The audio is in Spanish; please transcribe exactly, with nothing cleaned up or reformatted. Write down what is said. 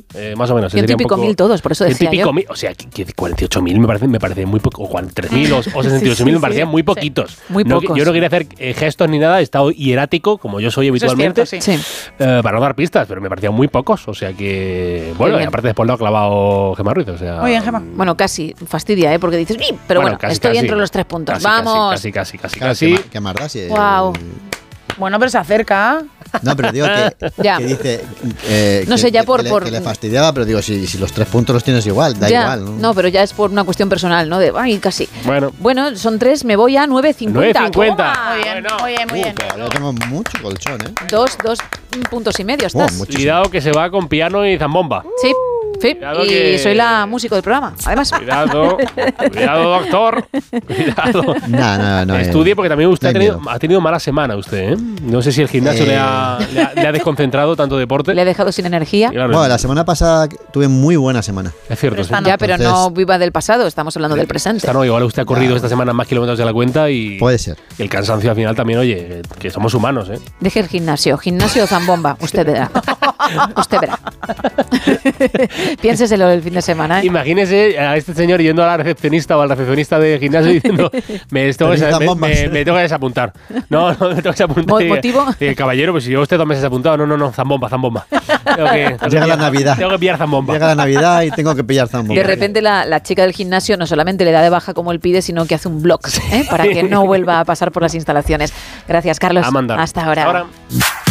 eh, más o menos. Ciento y pico mil todos, por eso decía ciento y pico yo. mil, o sea, que, que cuarenta y ocho mil me parece, me parece muy poco, o cuarenta y tres mil o, o sesenta y ocho mil Sí, sí, me parecían sí, muy sí. poquitos. Muy No, pocos. yo no quería hacer eh, gestos ni nada, he estado hierático, como yo soy habitualmente, Eso es cierto, Sí. eh, para no dar pistas, pero me parecían muy pocos, o sea que... Bueno, y bien. aparte después lo ha clavado Gemma Ruiz, o sea... Muy bien, Gemma. Bueno, casi fastidia, ¿eh? Porque dices, ¡ih! Pero bueno, casi, estoy casi. entre los tres puntos. Casi, ¡Vamos! Casi, casi, casi, Claro, casi. ¿qué, ma- qué más da? Si, Guau. Bueno, pero se acerca. No, pero digo que, Ya. que dice eh, No que, sé, ya que- por- que le, por- que le fastidiaba, pero digo, si, si los tres puntos los tienes igual, da Ya, igual. ¿no? no, pero ya es por una cuestión personal, ¿no? De, ay, casi. Bueno, Bueno, son tres, me voy a nueve cincuenta. nueve cincuenta. Toma. Muy bien, muy bien, muy Uh, bien. pero yo tengo mucho colchón, ¿eh? Dos, dos puntos y medio Oh, estás. muchísimo. cuidado que se va con piano y zambomba. Sí, sí. Cuidado Y que- soy la músico del programa, además. Cuidado, cuidado, doctor. Cuidado. No, no, no. eh, Estudie porque también usted no ha hay tenido, miedo. ha tenido mala semana usted, ¿eh? No sé si el gimnasio Eh. le, ha, le, ha, le ha desconcentrado tanto deporte. Le he dejado sin energía. Y claro, Bueno, la semana pasada tuve muy buena semana. es cierto, Pero sí. esta Ya, pero no Entonces- viva del pasado, estamos hablando del presente. Esta no, igual usted ha corrido Ya. esta semana más kilómetros de la cuenta y, Puede ser. y el cansancio al final también, oye, que somos humanos, ¿eh? Deje el gimnasio, gimnasio o zambomba, usted verá. Usted verá. Piénseselo el fin de semana, ¿eh? Imagínese a este señor yendo a la recepcionista o al recepcionista de gimnasio diciendo me, tengo que, Tenéis me, zambombas. me- me tengo que desapuntar. No, no, me tengo que desapuntar. Mo- Y- ¿motivo? y, caballero, pues si yo usted dos meses apuntado, no, no, no, zambomba, zambomba. Tengo que, tengo que Llega la pillar- Navidad. Tengo que pillar zambomba. Llega la Navidad y tengo que pillar zambomba. De repente la, la chica del gimnasio no solamente le da de baja como él pide, sino que hace un blog, ¿eh? Para que no vuelva a pasar por las instalaciones. Gracias, Carlos. A mandar. Hasta ahora. Ahora.